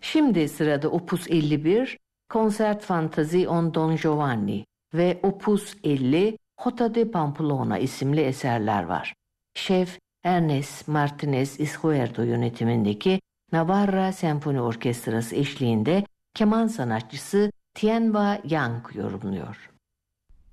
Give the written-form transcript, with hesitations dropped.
Şimdi sırada Opus 51, Concert Fantasy on Don Giovanni ve Opus 50, Jota de Pamplona isimli eserler var. Şef Ernest Martinez Izquierdo yönetimindeki Navarra Senfoni Orkestrası eşliğinde keman sanatçısı Tianhua Yang yorumluyor.